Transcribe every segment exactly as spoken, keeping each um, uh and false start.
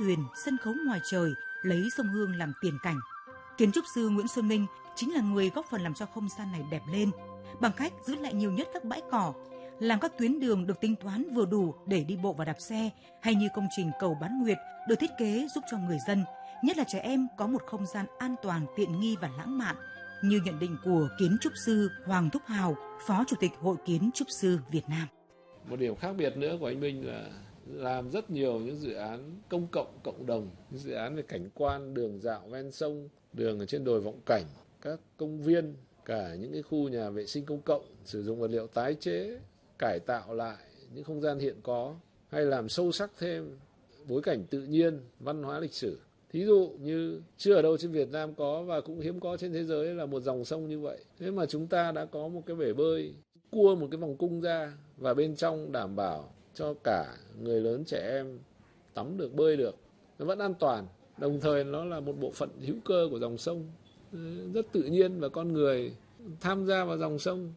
thuyền, sân khấu ngoài trời, lấy sông Hương làm tiền cảnh. Kiến trúc sư Nguyễn Xuân Minh chính là người góp phần làm cho không gian này đẹp lên, bằng cách giữ lại nhiều nhất các bãi cỏ, làm các tuyến đường được tính toán vừa đủ để đi bộ và đạp xe, hay như công trình cầu Bán Nguyệt được thiết kế giúp cho người dân, nhất là trẻ em, có một không gian an toàn, tiện nghi và lãng mạn, như nhận định của kiến trúc sư Hoàng Thúc Hào, Phó Chủ tịch Hội Kiến trúc sư Việt Nam. Một điểm khác biệt nữa của anh Minh là làm rất nhiều những dự án công cộng cộng đồng, những dự án về cảnh quan, đường dạo ven sông, đường ở trên đồi Vọng Cảnh, các công viên, cả những cái khu nhà vệ sinh công cộng, sử dụng vật liệu tái chế, cải tạo lại những không gian hiện có, hay làm sâu sắc thêm bối cảnh tự nhiên, văn hóa lịch sử. Thí dụ như chưa ở đâu trên Việt Nam có và cũng hiếm có trên thế giới là một dòng sông như vậy. Thế mà chúng ta đã có một cái bể bơi, cua một cái vòng cung ra và bên trong đảm bảo cho cả người lớn trẻ em tắm được, bơi được. Nó vẫn an toàn, đồng thời nó là một bộ phận hữu cơ của dòng sông, rất tự nhiên và con người tham gia vào dòng sông.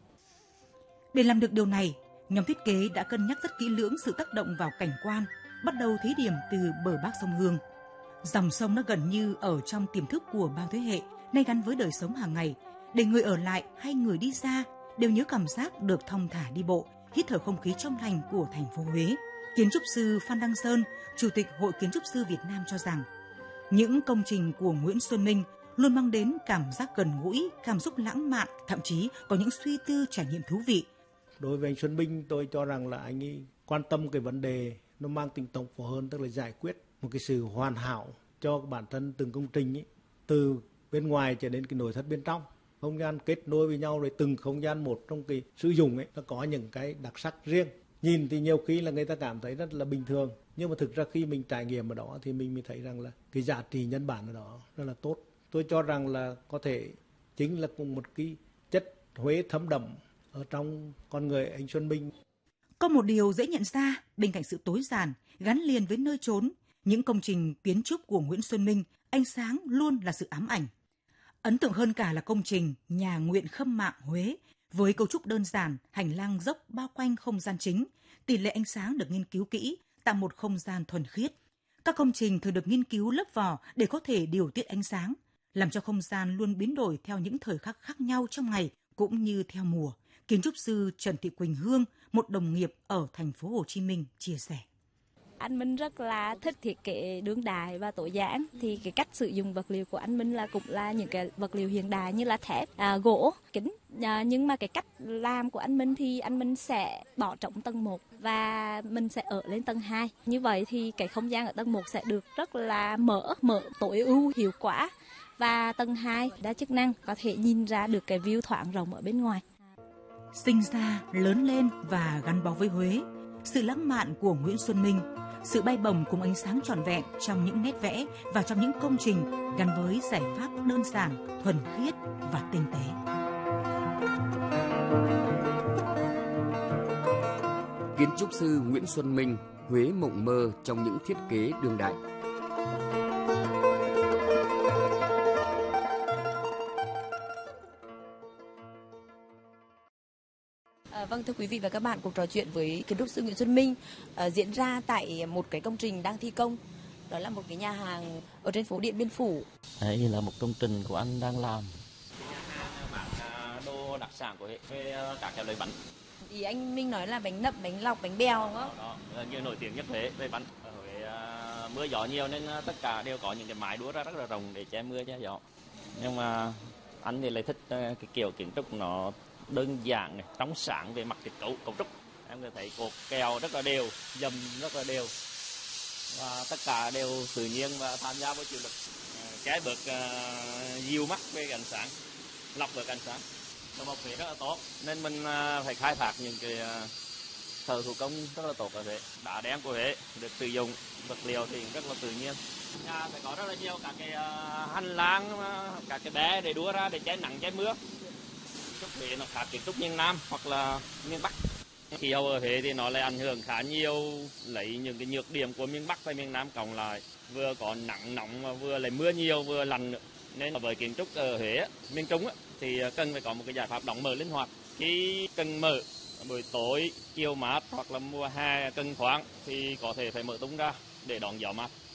Để làm được điều này, nhóm thiết kế đã cân nhắc rất kỹ lưỡng sự tác động vào cảnh quan, bắt đầu thí điểm từ bờ bắc sông Hương. Dòng sông nó gần như ở trong tiềm thức của bao thế hệ, nay gắn với đời sống hàng ngày, để người ở lại hay người đi xa đều nhớ cảm giác được thong thả đi bộ, hít thở không khí trong lành của thành phố Huế. Kiến trúc sư Phan Đăng Sơn, Chủ tịch Hội Kiến trúc sư Việt Nam cho rằng, những công trình của Nguyễn Xuân Minh luôn mang đến cảm giác gần gũi, cảm xúc lãng mạn, thậm chí có những suy tư trải nghiệm thú vị. Đối với anh Xuân Minh, tôi cho rằng là anh ấy quan tâm cái vấn đề nó mang tính tổng phổ hơn, tức là giải quyết một cái sự hoàn hảo cho bản thân từng công trình ấy, từ bên ngoài cho đến cái nội thất bên trong. Không gian kết nối với nhau, rồi từng không gian một trong cái sử dụng ấy nó có những cái đặc sắc riêng. Nhìn thì nhiều khi là người ta cảm thấy rất là bình thường, nhưng mà thực ra khi mình trải nghiệm ở đó thì mình mới thấy rằng là cái giá trị nhân bản ở đó rất là tốt. Tôi cho rằng là có thể chính là cùng một cái chất Huế thấm đậm ở trong con người anh Xuân Minh. Có một điều dễ nhận ra, bên cạnh sự tối giản gắn liền với nơi chốn, những công trình kiến trúc của Nguyễn Xuân Minh, ánh sáng luôn là sự ám ảnh. Ấn tượng hơn cả là công trình Nhà Nguyện Khâm Mạng Huế, với cấu trúc đơn giản, hành lang dốc bao quanh không gian chính, tỷ lệ ánh sáng được nghiên cứu kỹ, tạo một không gian thuần khiết. Các công trình thường được nghiên cứu lớp vỏ để có thể điều tiết ánh sáng, làm cho không gian luôn biến đổi theo những thời khắc khác nhau trong ngày cũng như theo mùa. Kiến trúc sư Trần Thị Quỳnh Hương, một đồng nghiệp ở thành phố Hồ Chí Minh chia sẻ. Anh Minh rất là thích thiết kế đương đại và tối giản, thì cái cách sử dụng vật liệu của anh Minh là cũng là những cái vật liệu hiện đại như là thép, à, gỗ, kính. À, nhưng mà cái cách làm của anh Minh thì anh Minh sẽ bỏ trống tầng một và mình sẽ ở lên tầng hai. Như vậy thì cái không gian ở tầng một sẽ được rất là mở, mở tối ưu, hiệu quả. Và tầng hai đa chức năng có thể nhìn ra được cái view thoáng rộng ở bên ngoài. Sinh ra, lớn lên và gắn bó với Huế, sự lãng mạn của Nguyễn Xuân Minh, sự bay bổng cùng ánh sáng trọn vẹn trong những nét vẽ và trong những công trình gắn với giải pháp đơn giản, thuần khiết và tinh tế. Kiến trúc sư Nguyễn Xuân Minh, Huế mộng mơ trong những thiết kế đương đại. À, vâng, thưa quý vị và các bạn, cuộc trò chuyện với kiến trúc sư Nguyễn Xuân Minh à, diễn ra tại một cái công trình đang thi công. Đó là một cái nhà hàng ở trên phố Điện Biên Phủ. Đây là một công trình của anh đang làm. Bán đồ đặc sản của Huế về các cái loại bánh. Thì anh Minh nói là bánh nậm, bánh lọc, bánh bèo đúng không? Đó, đó như nổi tiếng nhất Huế về bánh. Ở Huế à, mưa gió nhiều nên tất cả đều có những cái mái đũa ra rất là rộng để che mưa che gió. Nhưng mà anh thì lại thích cái kiểu kiến trúc nó đơn giản này, trong sáng về mặt kết cấu cấu trúc. Em có thấy cột kèo rất là đều, dầm rất là đều và tất cả đều tự nhiên và tham gia với chịu lực, cái bậc uh, dịu mắt về ánh sáng, lọc được ánh sáng. Nó một Huế rất là tốt nên mình uh, phải khai thác những cái uh, thợ thủ công rất là tốt ở Huế. Đá đen của Huế được sử dụng, vật liệu thì rất là tự nhiên. Nhà phải có rất là nhiều các cái uh, hành lang, uh, các cái bé để đua ra để che nắng che mưa. Trúc Huế nó khác kiến trúc miền Nam hoặc là miền Bắc. Khí hậu ở Huế thì nó lại ảnh hưởng khá nhiều, lấy những cái nhược điểm của miền Bắc và miền Nam cộng lại, vừa có nắng nóng mà vừa lại mưa nhiều vừa lạnh nữa. Nên với kiến trúc ở Huế miền Trung thì cần phải có một cái giải pháp đóng mở linh hoạt. Khi cần mở buổi tối chiều mát hoặc là mùa hè cần thoáng thì có thể phải mở tung ra để đón gió mát.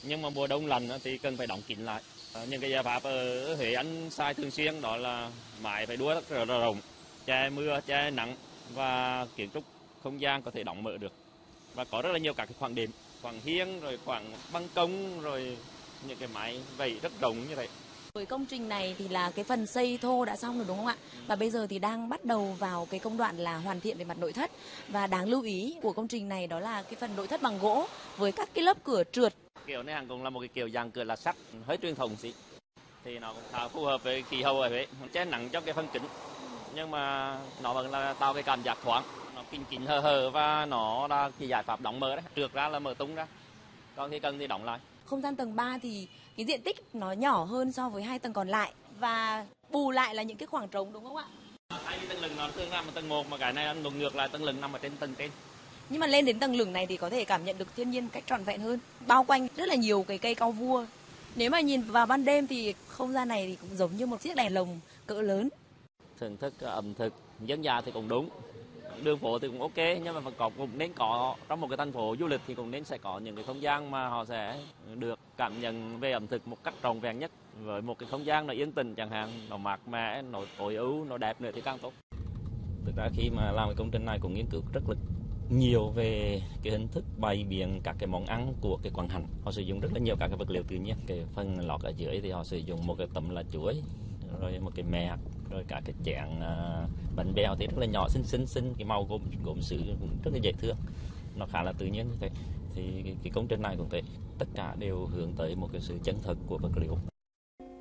Nhưng mà mùa đông lạnh thì cần phải đóng kín lại. Những cái giải pháp ở Huế anh xài thường xuyên đó là mái phải đua rất là rộng, che mưa, che nắng và kiến trúc không gian có thể đóng mở được. Và có rất là nhiều các cái khoảng đệm, khoảng hiên, rồi khoảng ban công, rồi những cái mái vẩy rất rộng như vậy. Với công trình này thì là cái phần xây thô đã xong rồi đúng không ạ? Và bây giờ thì đang bắt đầu vào cái công đoạn là hoàn thiện về mặt nội thất. Và đáng lưu ý của công trình này đó là cái phần nội thất bằng gỗ với các cái lớp cửa trượt. Kiểu này hàng cũng là một cái kiểu dạng cửa là sắt hơi truyền thống xí. Thì nó cũng khá phù hợp với khí hậu ở Huế, che nắng cho cái phần kính. Nhưng mà nó vẫn là tạo cái cảm giác thoáng, nó kín kín hờ hờ và nó là cái giải pháp đóng mở đấy, trượt ra là mở tung ra. Còn khi cần thì đóng lại. Không gian tầng ba thì cái diện tích nó nhỏ hơn so với hai tầng còn lại và bù lại là những cái khoảng trống đúng không ạ? Hai cái tầng lửng nó tương nằm ở tầng một mà cái này nó ngược lại tầng lửng nằm ở trên tầng trên. Nhưng mà lên đến tầng lửng này thì có thể cảm nhận được thiên nhiên cách trọn vẹn hơn. Bao quanh rất là nhiều cái cây cau vua. Nếu mà nhìn vào ban đêm thì không gian này thì cũng giống như một chiếc đèn lồng cỡ lớn. Thưởng thức ẩm thực dân dã thì cũng đúng. Đường phố thì cũng ok, nhưng mà vẫn có cũng nên có trong một cái thành phố du lịch thì cũng nên sẽ có những cái không gian mà họ sẽ được cảm nhận về ẩm thực một cách trọn vẹn nhất, với một cái không gian nó yên tĩnh chẳng hạn, nó mát mẻ, nó tối ưu, nó đẹp nữa thì càng tốt. Thực ra khi mà làm cái công trình này cũng nghiên cứu rất là nhiều về cái hình thức bày biện các cái món ăn của cái quảng hành. Họ sử dụng rất là nhiều các cái vật liệu tự nhiên. Cái phần lót ở dưới thì họ sử dụng một cái tấm là chuối, rồi một cái mẹt, rồi cả cái chén uh, bánh bèo thì rất là nhỏ xinh xinh xinh, cái màu gốm gốm sứ cũng rất là dễ thương, nó khá là tự nhiên như thế. Thì cái, cái công trình này cũng thế, tất cả đều hướng tới một cái sự chân thực của vật liệu.